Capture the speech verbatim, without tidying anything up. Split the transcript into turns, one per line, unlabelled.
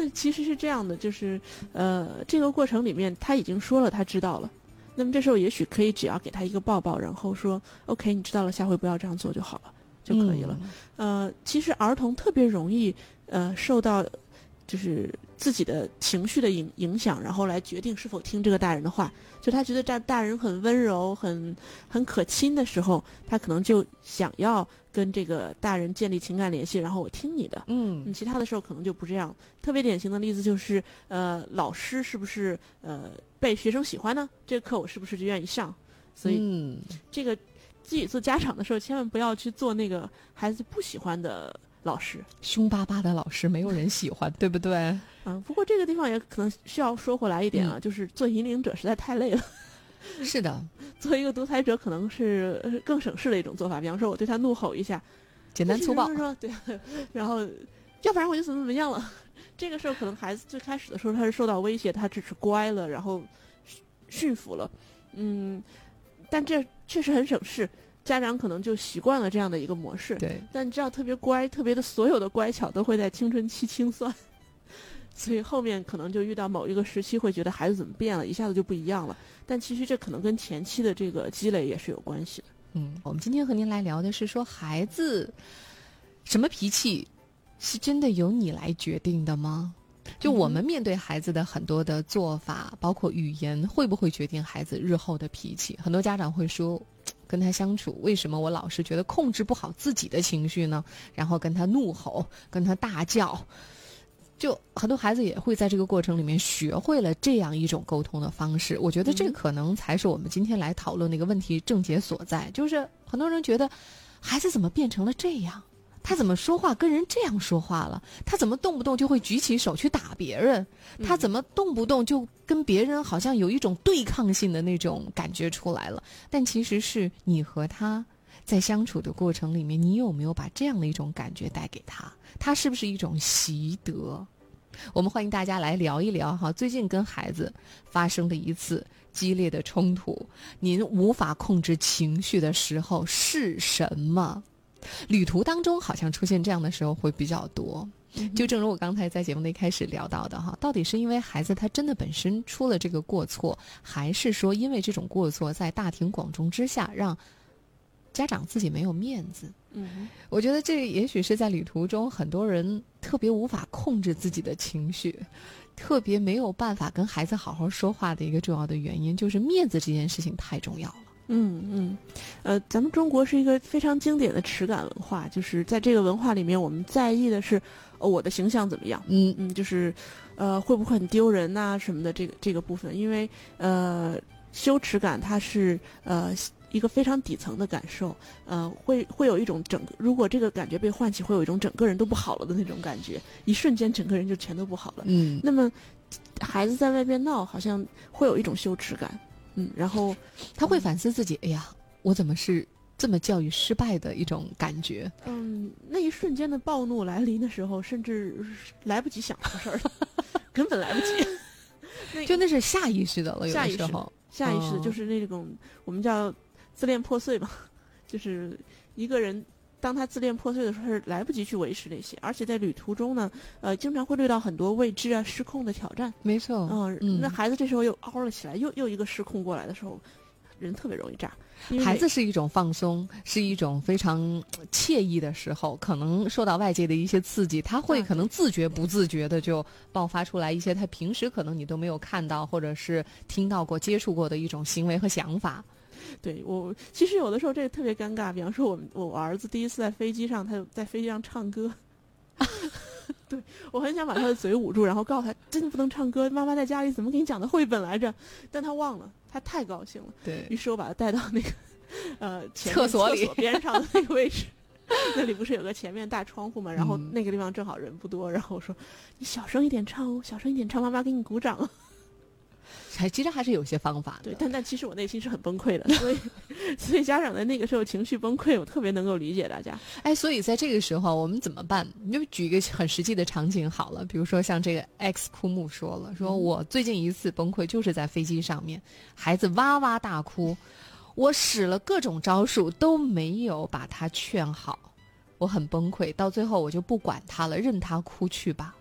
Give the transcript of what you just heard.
那其实是这样的，就是呃，这个过程里面他已经说了他知道了，那么这时候也许可以只要给他一个抱抱，然后说 OK 你知道了，下回不要这样做就好了，就可以了。嗯、呃，其实儿童特别容易呃受到就是自己的情绪的影影响，然后来决定是否听这个大人的话。就他觉得大大人很温柔、很很可亲的时候，他可能就想要跟这个大人建立情感联系，然后我听你的。嗯，其他的时候可能就不这样。特别典型的例子就是，呃，老师是不是呃被学生喜欢呢？这个课我是不是就愿意上？所以，嗯，这个自己做家长的时候，千万不要去做那个孩子不喜欢的老师，
凶巴巴的老师没有人喜欢，对不对？
嗯，不过这个地方也可能需要说回来一点啊，嗯、就是做引领者实在太累了。
是的，
作为一个独裁者，可能是更省事的一种做法。比方说，我对他怒吼一下，
简单粗暴，
说对，然后要不然我就怎么怎么样了。这个时候，可能孩子最开始的时候他是受到威胁，他只是乖了，然后驯服了，嗯，但这确实很省事。家长可能就习惯了这样的一个模式，
对。
但你知道，特别乖、特别的所有的乖巧都会在青春期清算，所以后面可能就遇到某一个时期，会觉得孩子怎么变了，一下子就不一样了。但其实这可能跟前期的这个积累也是有关系的。
嗯，我们今天和您来聊的是说，孩子什么脾气是真的由你来决定的吗？就我们面对孩子的很多的做法，包括语言，会不会决定孩子日后的脾气？很多家长会说，跟他相处，为什么我老是觉得控制不好自己的情绪呢？然后跟他怒吼，跟他大叫，就很多孩子也会在这个过程里面学会了这样一种沟通的方式。我觉得这可能才是我们今天来讨论的一个问题症结所在，就是很多人觉得孩子怎么变成了这样，他怎么说话跟人这样说话了，他怎么动不动就会举起手去打别人，他怎么动不动就跟别人好像有一种对抗性的那种感觉出来了。但其实是你和他在相处的过程里面，你有没有把这样的一种感觉带给他，他是不是一种习得？我们欢迎大家来聊一聊哈，最近跟孩子发生的一次激烈的冲突，您无法控制情绪的时候是什么？旅途当中好像出现这样的时候会比较多，就正如我刚才在节目的一开始聊到的哈，到底是因为孩子他真的本身出了这个过错，还是说因为这种过错在大庭广众之下让家长自己没有面子？嗯，我觉得这也许是在旅途中很多人特别无法控制自己的情绪，特别没有办法跟孩子好好说话的一个重要的原因，就是面子这件事情太重要了。
嗯嗯，呃，咱们中国是一个非常经典的耻感文化，就是在这个文化里面，我们在意的是、呃、我的形象怎么样，嗯嗯，就是呃会不会很丢人呐、啊、什么的这个这个部分，因为呃羞耻感它是呃一个非常底层的感受，呃会会有一种整个，如果这个感觉被唤起，会有一种整个人都不好了的那种感觉，一瞬间整个人就全都不好了。嗯，那么孩子在外边闹，好像会有一种羞耻感。嗯，然后
他会反思自己，哎呀，我怎么是这么教育失败的一种感觉？
嗯，那一瞬间的暴怒来临的时候，甚至来不及想这个事儿了，根本来不及。
就那是下意识的了，有的时候
下意识的就是那种、哦、我们叫自恋破碎嘛，就是一个人当他自恋破碎的时候，是来不及去维持那些，而且在旅途中呢，呃，经常会遇到很多未知啊、失控的挑战。
没错，
嗯，嗯那孩子这时候又嗷了起来，又又一个失控过来的时候，人特别容易炸。
孩子是一种放松，是一种非常惬意的时候，可能受到外界的一些刺激，他会可能自觉不自觉的就爆发出来一些他平时可能你都没有看到或者是听到过、接触过的一种行为和想法。
对，我其实有的时候这个特别尴尬，比方说我我儿子第一次在飞机上，他在飞机上唱歌，对，我很想把他的嘴捂住，然后告诉他真的不能唱歌，妈妈在家里怎么给你讲的绘本来着，但他忘了，他太高兴了，
对于
是我把他带到那个呃前
厕所里
厕所边上的那个位置那里不是有个前面大窗户嘛，然后那个地方正好人不多，然后我说你小声一点唱哦，小声一点唱，妈妈给你鼓掌。
还其实还是有些方法的，
对，但但其实我内心是很崩溃的，所以所以家长在那个时候情绪崩溃，我特别能够理解大家。
哎，所以在这个时候我们怎么办？你就举一个很实际的场景好了，比如说像这个 X 枯木说了，说我最近一次崩溃就是在飞机上面，孩子哇哇大哭，我使了各种招数都没有把他劝好，我很崩溃，到最后我就不管他了，任他哭去吧。